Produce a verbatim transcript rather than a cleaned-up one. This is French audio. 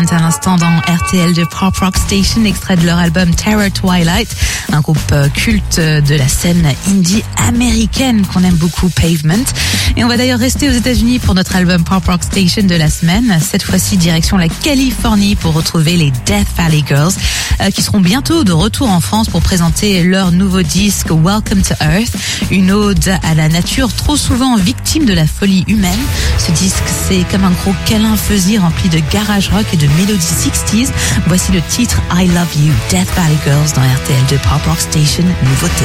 Pavement à l'instant dans R T L de Pop Rock Station, extrait de leur album Terror Twilight, un groupe culte de la scène indie américaine qu'on aime beaucoup, Pavement. Et on va d'ailleurs rester aux États-Unis pour notre album Pop Rock Station de la semaine. Cette fois-ci, direction la Californie pour retrouver les Death Valley Girls, euh, qui seront bientôt de retour en France pour présenter leur nouveau disque Welcome to Earth, une ode à la nature trop souvent victime de la folie humaine. Ce disque, c'est comme un gros câlin fuzzy rempli de garage rock et de mélodies sixties. Voici le titre I Love You, Death Valley Girls dans R T L de Pop Rock Station, nouveauté.